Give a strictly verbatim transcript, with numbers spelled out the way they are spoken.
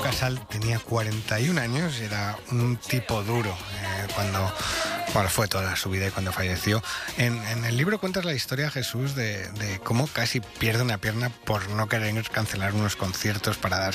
Casal tenía cuarenta y un años, era un tipo duro eh, cuando... Bueno, fue toda su vida y cuando falleció. En, en el libro cuentas la historia, Jesús, de, de cómo casi pierde una pierna por no querer cancelar unos conciertos para dar